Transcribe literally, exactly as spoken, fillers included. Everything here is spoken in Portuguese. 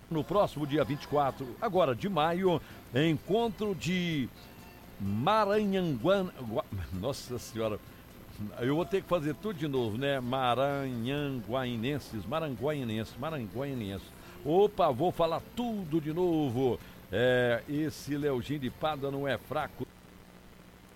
No próximo dia vinte e quatro, agora de maio, encontro de Maranhanguan... Nossa Senhora, eu vou ter que fazer tudo de novo, né? Maranhanguainenses, Maranguainenses, Maranguainenses. Opa, vou falar tudo de novo. É, esse Leozinho de Pada não é fraco.